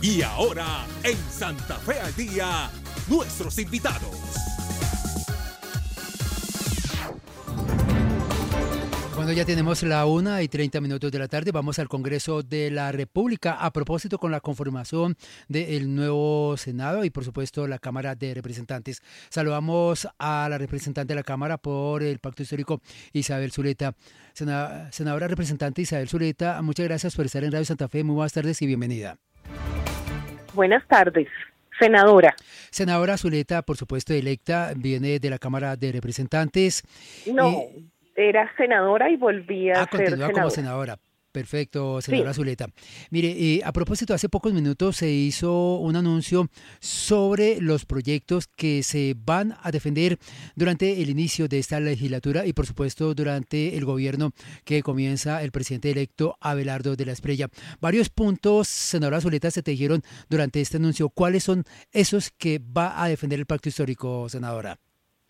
Y ahora, en Santa Fe al Día, nuestros invitados. Cuando ya tenemos la 1:30 de la tarde, vamos al Congreso de la República a propósito con la conformación del nuevo Senado y por supuesto la Cámara de Representantes. Saludamos a la representante de la Cámara por el Pacto Histórico, Isabel Zuleta. Senadora representante Isabel Zuleta, muchas gracias por estar en Radio Santa Fe. Muy buenas tardes y bienvenida. Buenas tardes, senadora. Senadora Zuleta, por supuesto electa, viene de la Cámara de Representantes. No. Era senadora y volví a ser continúa senadora. Como senadora. Perfecto, senadora Sí. Zuleta. Mire, a propósito, hace pocos minutos se hizo un anuncio sobre los proyectos que se van a defender durante el inicio de esta legislatura y, por supuesto, durante el gobierno que comienza el presidente electo Abelardo de la Espriella. Varios puntos, senadora Zuleta, se tejieron durante este anuncio. ¿Cuáles son esos que va a defender el Pacto Histórico, senadora?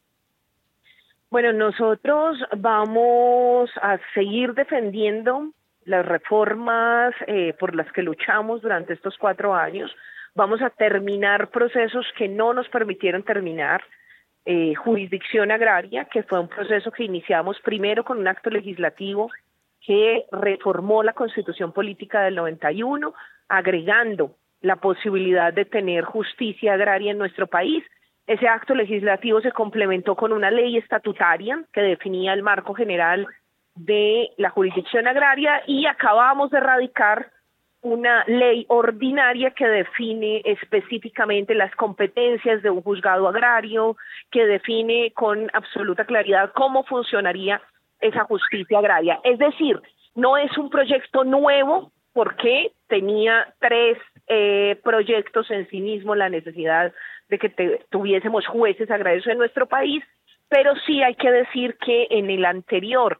Bueno, nosotros vamos a seguir defendiendo las reformas por las que luchamos durante estos 4 años. Vamos a terminar procesos que no nos permitieron terminar. Jurisdicción agraria, que fue un proceso que iniciamos primero con un acto legislativo que reformó la Constitución Política del 91, agregando la posibilidad de tener justicia agraria en nuestro país. Ese acto legislativo se complementó con una ley estatutaria que definía el marco general de la jurisdicción agraria y acabamos de radicar una ley ordinaria que define específicamente las competencias de un juzgado agrario, que define con absoluta claridad cómo funcionaría esa justicia agraria. Es decir, no es un proyecto nuevo porque tenía 3 proyectos en sí mismo la necesidad de que tuviésemos jueces agrarios en nuestro país, pero sí hay que decir que en el anterior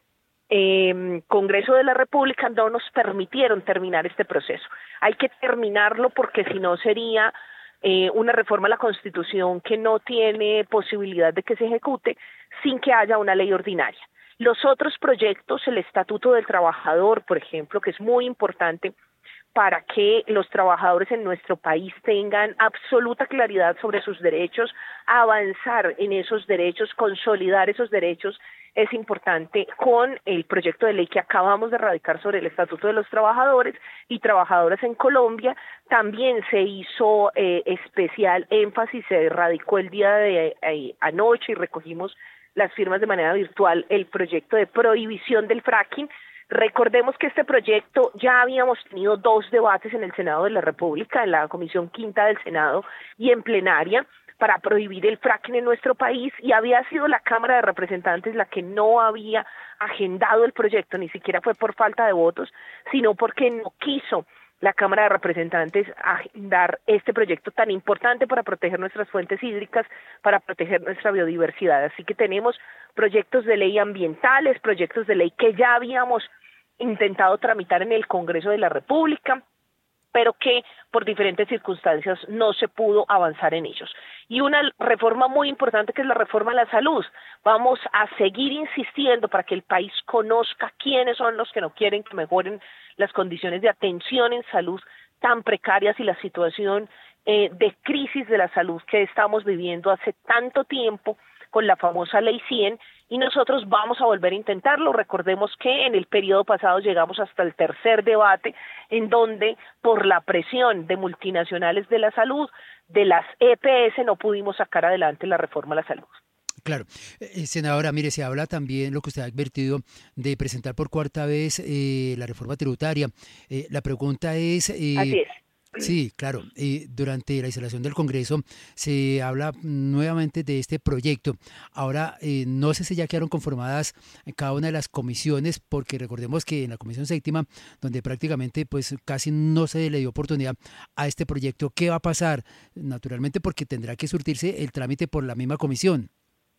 Congreso de la República no nos permitieron terminar este proceso. Hay que terminarlo porque si no sería una reforma a la Constitución que no tiene posibilidad de que se ejecute sin que haya una ley ordinaria. Los otros proyectos, el Estatuto del Trabajador, por ejemplo, que es muy importante para que los trabajadores en nuestro país tengan absoluta claridad sobre sus derechos, avanzar en esos derechos, consolidar esos derechos, es importante con el proyecto de ley que acabamos de radicar sobre el Estatuto de los Trabajadores y Trabajadoras en Colombia. También se hizo especial énfasis, se radicó el día de anoche y recogimos las firmas de manera virtual el proyecto de prohibición del fracking. Recordemos que este proyecto ya habíamos tenido 2 debates en el Senado de la República, en la Comisión Quinta del Senado y en plenaria, para prohibir el fracking en nuestro país, y había sido la Cámara de Representantes la que no había agendado el proyecto, ni siquiera fue por falta de votos, sino porque no quiso la Cámara de Representantes agendar este proyecto tan importante para proteger nuestras fuentes hídricas, para proteger nuestra biodiversidad. Así que tenemos proyectos de ley ambientales, proyectos de ley que ya habíamos intentado tramitar en el Congreso de la República, pero que por diferentes circunstancias no se pudo avanzar en ellos. Y una reforma muy importante que es la reforma a la salud. Vamos a seguir insistiendo para que el país conozca quiénes son los que no quieren que mejoren las condiciones de atención en salud tan precarias y la situación de crisis de la salud que estamos viviendo hace tanto tiempo con la famosa Ley 100, y nosotros vamos a volver a intentarlo. Recordemos que en el periodo pasado llegamos hasta el 3er debate, en donde por la presión de multinacionales de la salud, de las EPS, no pudimos sacar adelante la reforma a la salud. Claro. Senadora, mire, se habla también, lo que usted ha advertido, de presentar por 4ª vez la reforma tributaria. La pregunta es... Así es. Sí, claro. Durante la instalación del Congreso se habla nuevamente de este proyecto. Ahora, no sé si ya quedaron conformadas cada una de las comisiones, porque recordemos que en la Comisión Séptima, donde prácticamente pues casi no se le dio oportunidad a este proyecto, ¿qué va a pasar? Naturalmente porque tendrá que surtirse el trámite por la misma comisión.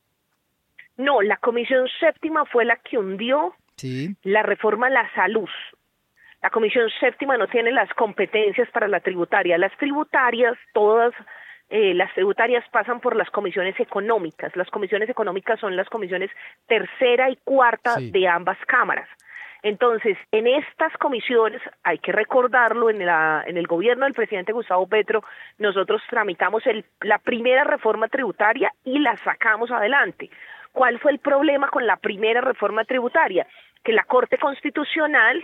No, la Comisión Séptima fue la que hundió la reforma a la salud. La Comisión Séptima no tiene las competencias para la tributaria. Las tributarias, todas las tributarias pasan por las comisiones económicas. Las comisiones económicas son las comisiones 3ª y 4ª de ambas cámaras. Entonces, en estas comisiones, hay que recordarlo, en el gobierno del presidente Gustavo Petro, nosotros tramitamos la primera reforma tributaria y la sacamos adelante. ¿Cuál fue el problema con la primera reforma tributaria? Que la Corte Constitucional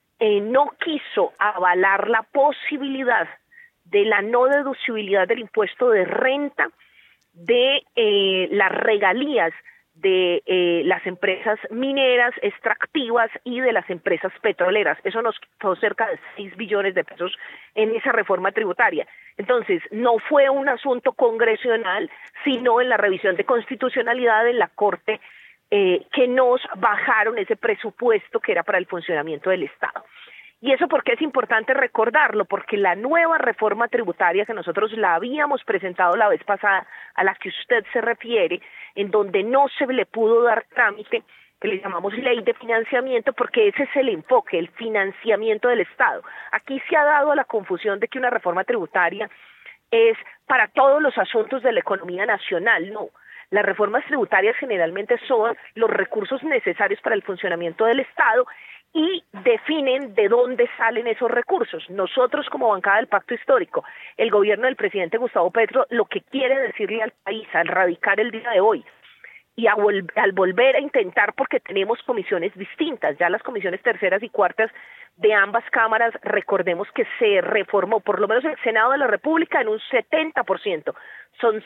no quiso avalar la posibilidad de la no deducibilidad del impuesto de renta de las regalías de las empresas mineras, extractivas y de las empresas petroleras. Eso nos costó cerca de 6 billones de pesos en esa reforma tributaria. Entonces, no fue un asunto congresional, sino en la revisión de constitucionalidad en la Corte que nos bajaron ese presupuesto que era para el funcionamiento del Estado. ¿Y eso por qué es importante recordarlo? Porque la nueva reforma tributaria que nosotros la habíamos presentado la vez pasada, a la que usted se refiere, en donde no se le pudo dar trámite, que le llamamos ley de financiamiento, porque ese es el enfoque, el financiamiento del Estado. Aquí se ha dado la confusión de que una reforma tributaria es para todos los asuntos de la economía nacional. No, las reformas tributarias generalmente son los recursos necesarios para el funcionamiento del Estado y definen de dónde salen esos recursos. Nosotros, como bancada del Pacto Histórico, el gobierno del presidente Gustavo Petro, lo que quiere decirle al país al radicar el día de hoy y al volver a intentar, porque tenemos comisiones distintas, ya las comisiones terceras y cuartas de ambas cámaras, recordemos que se reformó, por lo menos el Senado de la República, en un 70%. Son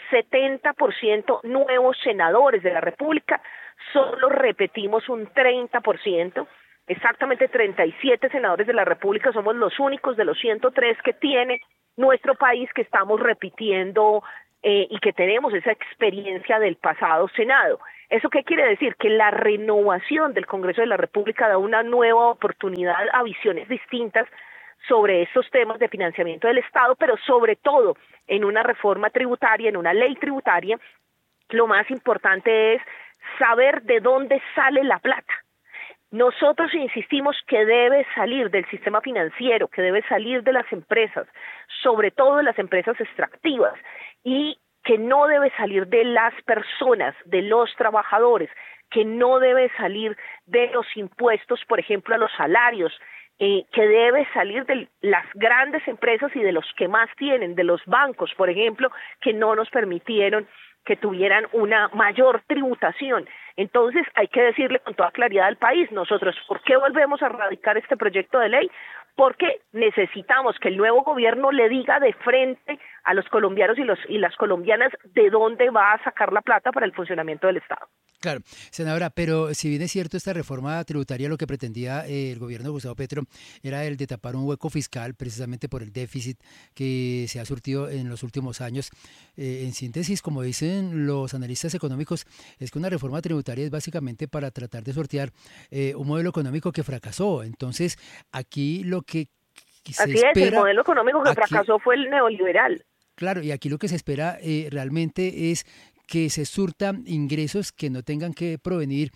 70% nuevos senadores de la República, solo repetimos un 30%. Exactamente 37 senadores de la República, somos los únicos de los 103 que tiene nuestro país que estamos repitiendo y que tenemos esa experiencia del pasado Senado. ¿Eso qué quiere decir? Que la renovación del Congreso de la República da una nueva oportunidad a visiones distintas sobre estos temas de financiamiento del Estado, pero sobre todo en una reforma tributaria, en una ley tributaria, lo más importante es saber de dónde sale la plata. Nosotros insistimos que debe salir del sistema financiero, que debe salir de las empresas, sobre todo de las empresas extractivas, y que no debe salir de las personas, de los trabajadores, que no debe salir de los impuestos, por ejemplo, a los salarios, que debe salir de las grandes empresas y de los que más tienen, de los bancos, por ejemplo, que no nos permitieron que tuvieran una mayor tributación. Entonces hay que decirle con toda claridad al país, nosotros, ¿por qué volvemos a radicar este proyecto de ley? Porque necesitamos que el nuevo gobierno le diga de frente a los colombianos y las colombianas de dónde va a sacar la plata para el funcionamiento del Estado. Claro, senadora, pero si bien es cierto, esta reforma tributaria lo que pretendía el gobierno de Gustavo Petro era el de tapar un hueco fiscal precisamente por el déficit que se ha surtido en los últimos años. En síntesis, como dicen los analistas económicos, es que una reforma tributaria es básicamente para tratar de sortear un modelo económico que fracasó. Entonces, aquí lo que se Así espera... es, el modelo económico que fracasó fue el neoliberal. Claro, y aquí lo que se espera realmente es que se surtan ingresos que no tengan que provenir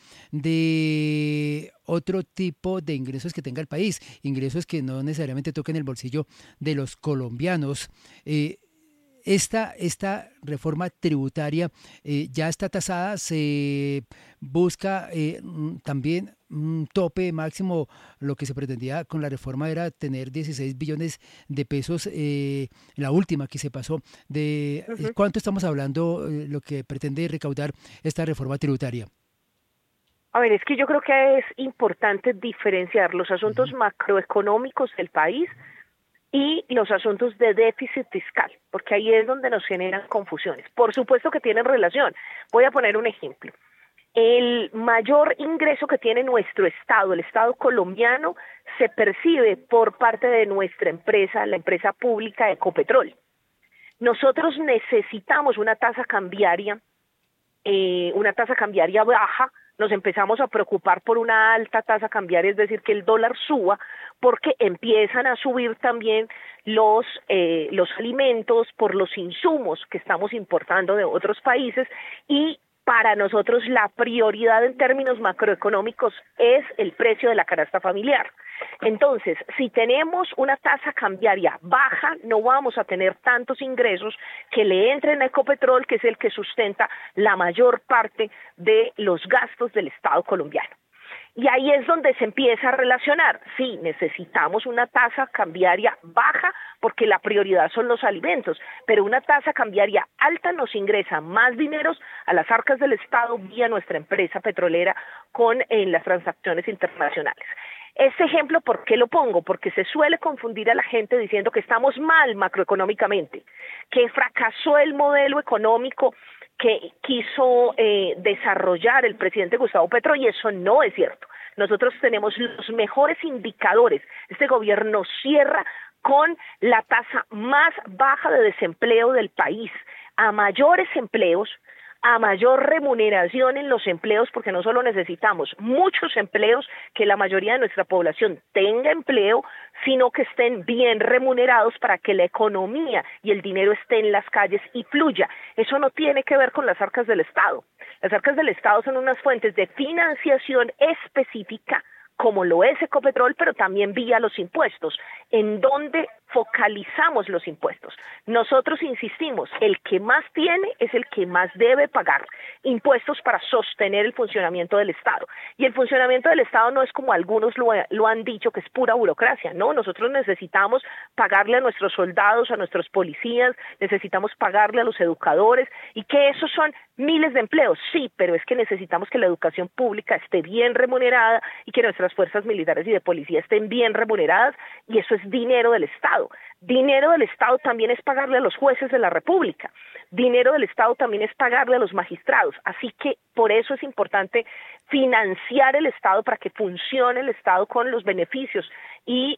de otro tipo de ingresos que tenga el país, ingresos que no necesariamente toquen el bolsillo de los colombianos. Esta reforma tributaria ya está tasada, se busca también un tope máximo. Lo que se pretendía con la reforma era tener 16 billones de pesos, la última que se pasó. De ¿cuánto estamos hablando lo que pretende recaudar esta reforma tributaria? A ver, es que yo creo que es importante diferenciar los asuntos macroeconómicos del país y los asuntos de déficit fiscal, porque ahí es donde nos generan confusiones. Por supuesto que tienen relación. Voy a poner un ejemplo. El mayor ingreso que tiene nuestro Estado, el Estado colombiano, se percibe por parte de nuestra empresa, la empresa pública Ecopetrol. Nosotros necesitamos una tasa cambiaria baja. Nos empezamos a preocupar por una alta tasa cambiaria, es decir, que el dólar suba, porque empiezan a subir también los alimentos por los insumos que estamos importando de otros países, y para nosotros la prioridad en términos macroeconómicos es el precio de la canasta familiar. Entonces, si tenemos una tasa cambiaria baja, no vamos a tener tantos ingresos que le entren a Ecopetrol, que es el que sustenta la mayor parte de los gastos del Estado colombiano. Y ahí es donde se empieza a relacionar. Sí, necesitamos una tasa cambiaria baja porque la prioridad son los alimentos, pero una tasa cambiaria alta nos ingresa más dineros a las arcas del Estado vía nuestra empresa petrolera en las transacciones internacionales. Este ejemplo, ¿por qué lo pongo? Porque se suele confundir a la gente diciendo que estamos mal macroeconómicamente, que fracasó el modelo económico que quiso desarrollar el presidente Gustavo Petro, y eso no es cierto. Nosotros tenemos los mejores indicadores. Este gobierno cierra con la tasa más baja de desempleo del país. A mayores empleos, a mayor remuneración en los empleos, porque no solo necesitamos muchos empleos, que la mayoría de nuestra población tenga empleo, sino que estén bien remunerados para que la economía y el dinero esté en las calles y fluya. Eso no tiene que ver con las arcas del Estado. Las arcas del Estado son unas fuentes de financiación específica, como lo es Ecopetrol, pero también vía los impuestos, en donde focalizamos los impuestos. Nosotros insistimos, el que más tiene es el que más debe pagar impuestos para sostener el funcionamiento del Estado. Y el funcionamiento del Estado no es como algunos lo han dicho, que es pura burocracia, no, nosotros necesitamos pagarle a nuestros soldados, a nuestros policías, necesitamos pagarle a los educadores, y que esos son miles de empleos, sí, pero es que necesitamos que la educación pública esté bien remunerada y que nuestras fuerzas militares y de policía estén bien remuneradas, y eso es dinero del Estado. Dinero del Estado también es pagarle a los jueces de la República. Dinero del Estado también es pagarle a los magistrados. Así que por eso es importante financiar el Estado para que funcione el Estado con los beneficios y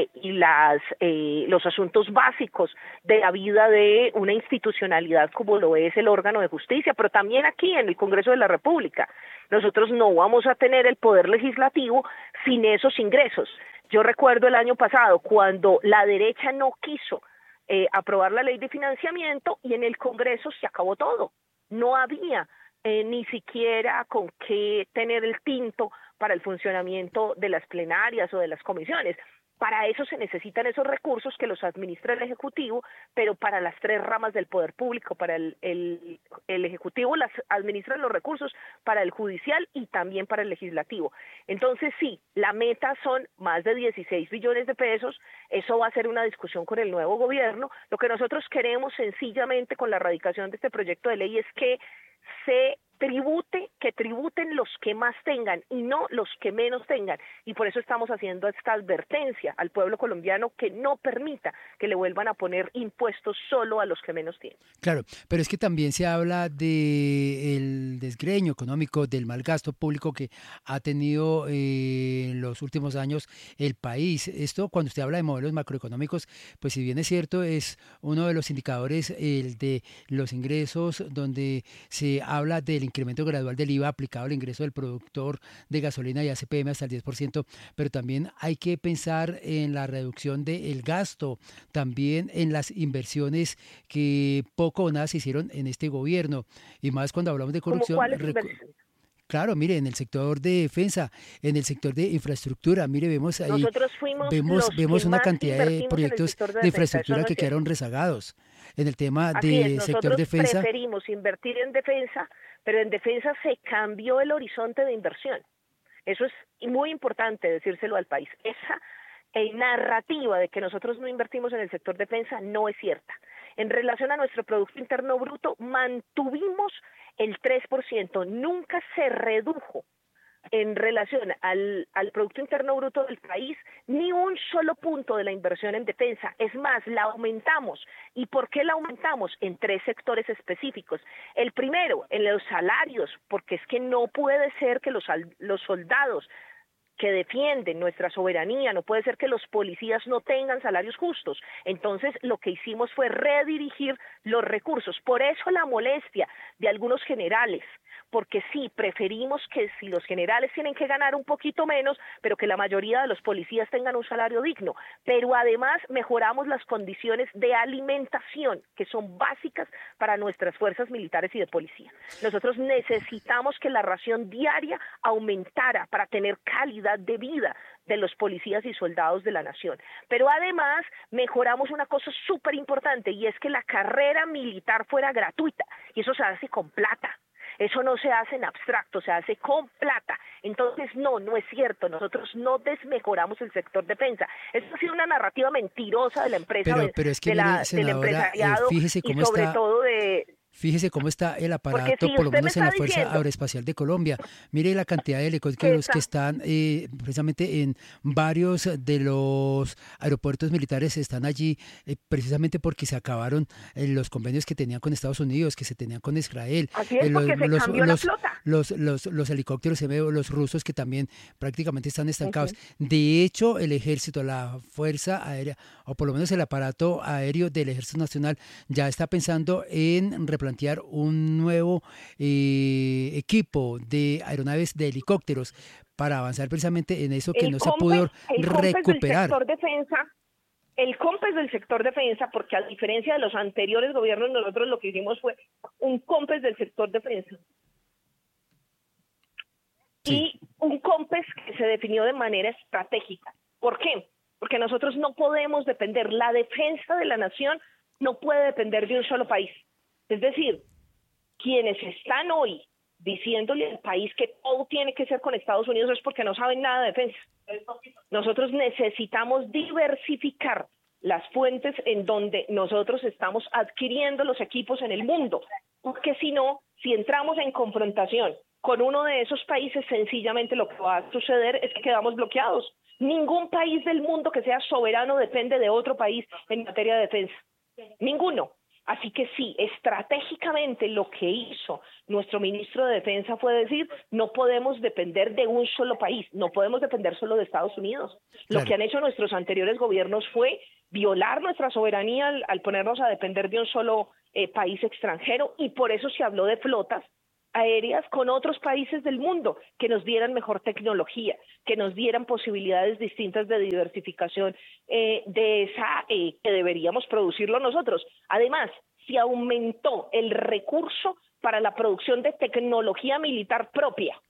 los asuntos básicos de la vida de una institucionalidad como lo es el órgano de justicia, pero también aquí en el Congreso de la República. Nosotros no vamos a tener el poder legislativo sin esos ingresos. Yo recuerdo el año pasado cuando la derecha no quiso aprobar la ley de financiamiento y en el Congreso se acabó todo. No había ni siquiera con qué tener el tinto para el funcionamiento de las plenarias o de las comisiones. Para eso se necesitan esos recursos que los administra el Ejecutivo, pero para las tres ramas del poder público, para el Ejecutivo las administran los recursos, para el Judicial y también para el Legislativo. Entonces sí, la meta son más de 16 billones de pesos, eso va a ser una discusión con el nuevo gobierno. Lo que nosotros queremos sencillamente con la erradicación de este proyecto de ley es que que tributen los que más tengan y no los que menos tengan, y por eso estamos haciendo esta advertencia al pueblo colombiano que no permita que le vuelvan a poner impuestos solo a los que menos tienen. Claro, pero es que también se habla del desgreño económico, del mal gasto público que ha tenido en los últimos años el país. Esto, cuando usted habla de modelos macroeconómicos, pues si bien es cierto, es uno de los indicadores, el de los ingresos, donde se habla del incremento gradual del IVA aplicado al ingreso del productor de gasolina y ACPM hasta el 10%, pero también hay que pensar en la reducción del gasto, también en las inversiones que poco o nada se hicieron en este gobierno, y más cuando hablamos de corrupción. Claro, mire, en el sector de defensa, en el sector de infraestructura, mire, vemos ahí, vemos una cantidad de proyectos de infraestructura que quedaron rezagados. En el tema de sector defensa. Nosotros preferimos invertir en defensa, pero en defensa se cambió el horizonte de inversión. Eso es muy importante decírselo al país. Esa narrativa de que nosotros no invertimos en el sector defensa no es cierta. En relación a nuestro Producto Interno Bruto, mantuvimos el 3%, nunca se redujo en relación al Producto Interno Bruto del país ni un solo punto de la inversión en defensa. Es más, la aumentamos. ¿Y por qué la aumentamos? En tres sectores específicos. El primero, en los salarios, porque es que no puede ser que los soldados que defienden nuestra soberanía, no puede ser que los policías no tengan salarios justos. Entonces, lo que hicimos fue redirigir los recursos. Por eso la molestia de algunos generales, porque sí, preferimos que si los generales tienen que ganar un poquito menos, pero que la mayoría de los policías tengan un salario digno. Pero además mejoramos las condiciones de alimentación, que son básicas para nuestras fuerzas militares y de policía. Nosotros necesitamos que la ración diaria aumentara para tener calidad de vida de los policías y soldados de la nación. Pero además mejoramos una cosa súper importante, y es que la carrera militar fuera gratuita, y eso se hace con plata. Eso no se hace en abstracto, se hace con plata. Entonces, no es cierto. Nosotros no desmejoramos el sector defensa. Eso ha sido una narrativa mentirosa de la empresa, pero es que, mire, del senadora, empresariado fíjese y cómo sobre está. todo de... Fíjese cómo está el Porque aparato, si por lo usted me menos en está la Fuerza diciendo Aeroespacial de Colombia. Mire la cantidad de que helicópteros que está... están precisamente en varios de los aeropuertos militares. Están allí precisamente porque se acabaron los convenios que tenían con Estados Unidos, que se tenían con Israel. Así es, porque se cambió la flota. Los helicópteros, los rusos que también prácticamente están estancados. Uh-huh. De hecho, el ejército, la Fuerza Aérea, o por lo menos el aparato aéreo del Ejército Nacional, ya está pensando en replantear un nuevo equipo de aeronaves, de helicópteros, para avanzar precisamente en eso que no se pudo recuperar. El COMPES del sector defensa, porque a diferencia de los anteriores gobiernos, nosotros lo que hicimos fue un COMPES del sector defensa. Sí. Y un COMPES que se definió de manera estratégica. ¿Por qué? Porque nosotros no podemos depender, la defensa de la nación no puede depender de un solo país. Es decir, quienes están hoy diciéndole al país que todo tiene que ser con Estados Unidos es porque no saben nada de defensa. Nosotros necesitamos diversificar las fuentes en donde nosotros estamos adquiriendo los equipos en el mundo, porque si no, si entramos en confrontación con uno de esos países, sencillamente lo que va a suceder es que quedamos bloqueados. Ningún país del mundo que sea soberano depende de otro país en materia de defensa. Ninguno. Así que sí, estratégicamente lo que hizo nuestro ministro de Defensa fue decir, no podemos depender de un solo país, no podemos depender solo de Estados Unidos. Claro. Lo que han hecho nuestros anteriores gobiernos fue violar nuestra soberanía al ponernos a depender de un solo país extranjero, y por eso se habló de flotas aéreas con otros países del mundo que nos dieran mejor tecnología, que nos dieran posibilidades distintas de diversificación de esa que deberíamos producirlo nosotros. Además, se aumentó el recurso para la producción de tecnología militar propia,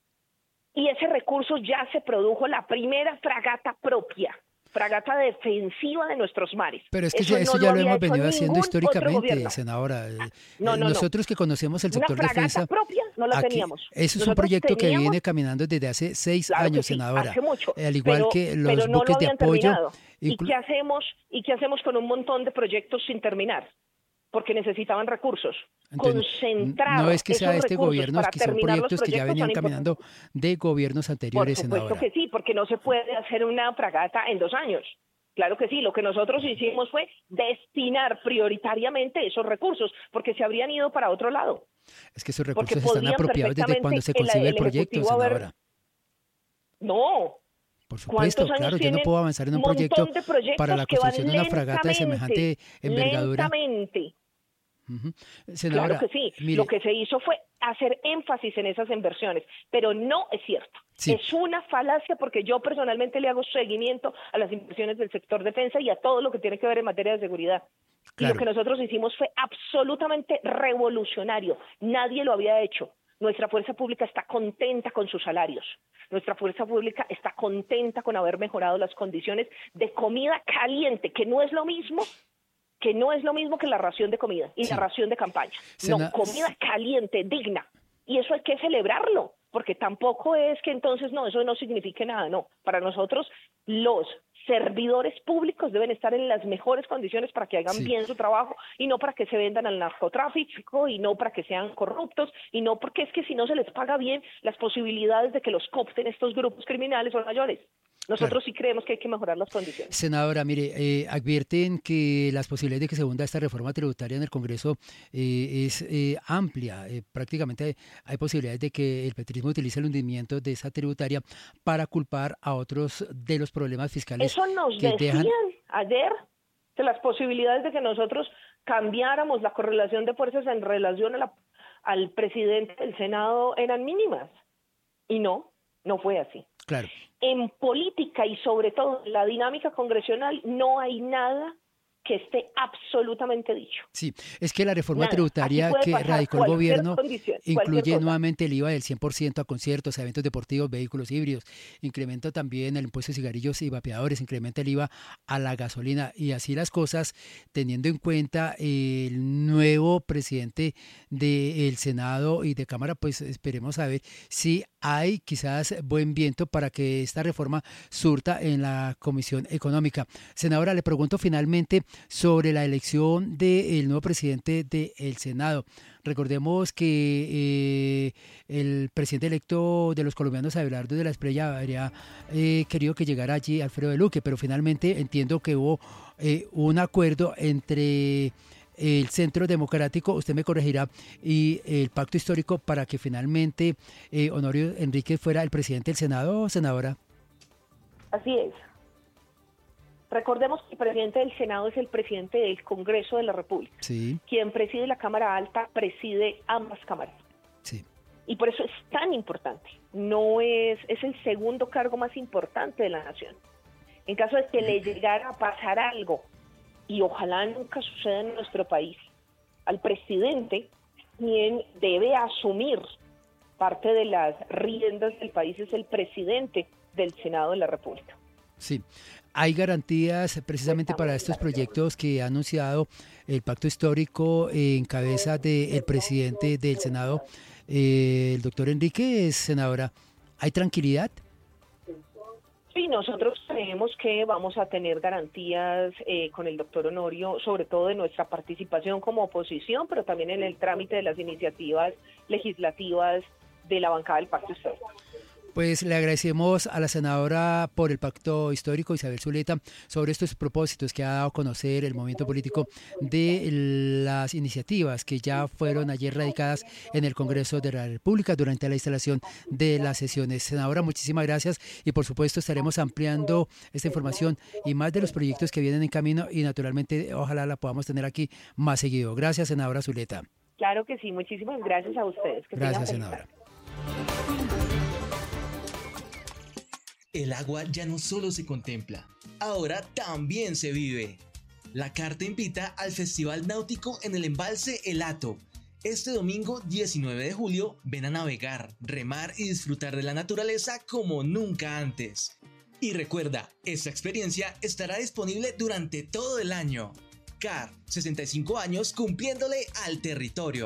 y ese recurso ya se produjo la primera fragata propia, fragata defensiva de nuestros mares. Pero es que eso ya lo hemos venido haciendo históricamente, senadora. Nosotros que conocemos el sector defensa... Una fragata propia no la teníamos. Eso es un proyecto que viene caminando desde hace 6 años, sí, senadora. Hace mucho. Al igual que los no buques de apoyo. Terminado. ¿Y qué hacemos con un montón de proyectos sin terminar? Porque necesitaban recursos. Entonces, concentrar. No es que sea este gobierno, es que son proyectos que ya venían caminando de gobiernos anteriores, senadora. Por supuesto que sí, porque no se puede hacer una fragata en 2 años. Claro que sí, lo que nosotros hicimos fue destinar prioritariamente esos recursos, porque se habrían ido para otro lado. Es que esos recursos están apropiados desde cuando se concibe el proyecto, senadora. No. Por supuesto, claro, yo no puedo avanzar en un proyecto para la construcción de una fragata de semejante envergadura. Lentamente. Senadora, claro que sí, mire, lo que se hizo fue hacer énfasis en esas inversiones, pero no es cierto. Sí. Es una falacia, porque yo personalmente le hago seguimiento a las inversiones del sector defensa y a todo lo que tiene que ver en materia de seguridad. Claro. Y lo que nosotros hicimos fue absolutamente revolucionario. Nadie lo había hecho. Nuestra fuerza pública está contenta con sus salarios. Nuestra fuerza pública está contenta con haber mejorado las condiciones de comida caliente, que no es lo mismo que la ración de comida y la ración de campaña. No, comida caliente, digna. Y eso hay que celebrarlo, porque tampoco es que entonces eso no signifique nada. No, para nosotros los servidores públicos deben estar en las mejores condiciones para que hagan bien su trabajo, y no para que se vendan al narcotráfico, y no para que sean corruptos, y no porque es que si no se les paga bien, las posibilidades de que los coopten estos grupos criminales son mayores. Nosotros sí creemos que hay que mejorar las condiciones. Senadora, mire, advierten que las posibilidades de que se hunda esta reforma tributaria en el Congreso es amplia. Prácticamente hay posibilidades de que el petrismo utilice el hundimiento de esa tributaria para culpar a otros de los problemas fiscales. Eso nos decían ayer, que las posibilidades de que nosotros cambiáramos la correlación de fuerzas en relación al presidente del Senado eran mínimas. Y no fue así. Claro. En política y sobre todo en la dinámica congresional no hay nada que esté absolutamente dicho. Sí, es que la reforma Nada, tributaria que radicó el gobierno incluye cosa. nuevamente el IVA del 100% a conciertos, a eventos deportivos, vehículos híbridos, incrementa también el impuesto de cigarrillos y vapeadores, incrementa el IVA a la gasolina y así las cosas, teniendo en cuenta el nuevo presidente del Senado y de Cámara, pues esperemos a ver si hay quizás buen viento para que esta reforma surta en la Comisión Económica. Senadora, le pregunto finalmente sobre la elección del nuevo presidente del Senado. Recordemos que el presidente electo de los colombianos, Abelardo de la Espriella, habría querido que llegara allí Alfredo de Luque, pero finalmente entiendo que hubo un acuerdo entre el Centro Democrático, usted me corregirá, y el Pacto Histórico para que finalmente Honorio Enríquez fuera el presidente del Senado, senadora. Así es. Recordemos que el presidente del Senado es el presidente del Congreso de la República. Sí. Quien preside la Cámara Alta preside ambas cámaras. Sí. Y por eso es tan importante. Es el segundo cargo más importante de la nación. En caso de que le llegara a pasar algo, y ojalá nunca suceda en nuestro país, al presidente, quien debe asumir parte de las riendas del país es el presidente del Senado de la República. Sí, hay garantías precisamente para estos proyectos que ha anunciado el Pacto Histórico en cabeza del presidente del Senado, el doctor Enrique, senadora. ¿Hay tranquilidad? Sí, nosotros creemos que vamos a tener garantías con el doctor Honorio, sobre todo de nuestra participación como oposición, pero también en el trámite de las iniciativas legislativas de la bancada del Pacto Histórico. Pues le agradecemos a la senadora por el Pacto Histórico, Isabel Zuleta, sobre estos propósitos que ha dado a conocer el movimiento político de las iniciativas que ya fueron ayer radicadas en el Congreso de la República durante la instalación de las sesiones. Senadora, muchísimas gracias y por supuesto estaremos ampliando esta información y más de los proyectos que vienen en camino y naturalmente ojalá la podamos tener aquí más seguido. Gracias, senadora Zuleta. Claro que sí, muchísimas gracias a ustedes. Gracias, senadora. El agua ya no solo se contempla, ahora también se vive. La carta invita al Festival Náutico en el embalse El Hato. Este domingo 19 de julio ven a navegar, remar y disfrutar de la naturaleza como nunca antes. Y recuerda, esta experiencia estará disponible durante todo el año. CAR, 65 años cumpliéndole al territorio.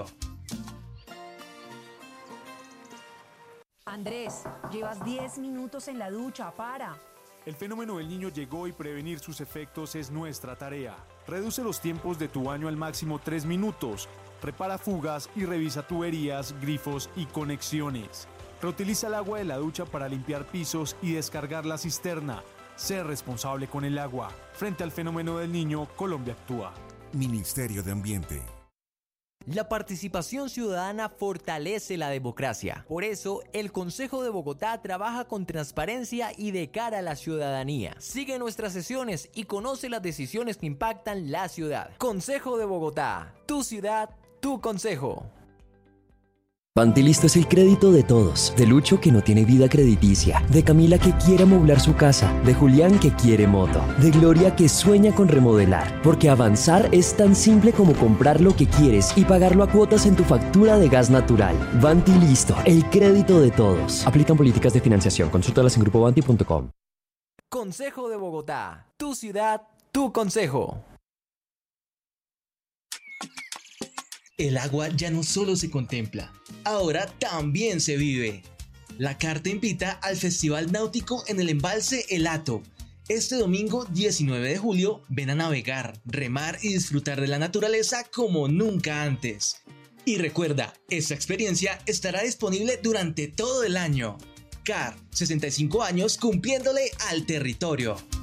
Andrés, llevas 10 minutos en la ducha, para. El fenómeno del Niño llegó y prevenir sus efectos es nuestra tarea. Reduce los tiempos de tu baño al máximo 3 minutos. Repara fugas y revisa tuberías, grifos y conexiones. Reutiliza el agua de la ducha para limpiar pisos y descargar la cisterna. Sé responsable con el agua. Frente al fenómeno del Niño, Colombia actúa. Ministerio de Ambiente. La participación ciudadana fortalece la democracia. Por eso, el Consejo de Bogotá trabaja con transparencia y de cara a la ciudadanía. Sigue nuestras sesiones y conoce las decisiones que impactan la ciudad. Consejo de Bogotá, tu ciudad, tu consejo. Pantilisto es el crédito de todos, de Lucho que no tiene vida crediticia, de Camila que quiere amoblar su casa, de Julián que quiere moto, de Gloria que sueña con remodelar, porque avanzar es tan simple como comprar lo que quieres y pagarlo a cuotas en tu factura de gas natural. Pantilisto, el crédito de todos. Aplican políticas de financiación. Consúltalas en grupobanti.com. Consejo de Bogotá, tu ciudad, tu consejo. El agua ya no solo se contempla, ahora también se vive. La carta invita al Festival Náutico en el embalse El Hato. Este domingo 19 de julio ven a navegar, remar y disfrutar de la naturaleza como nunca antes. Y recuerda, esta experiencia estará disponible durante todo el año. CAR, 65 años cumpliéndole al territorio.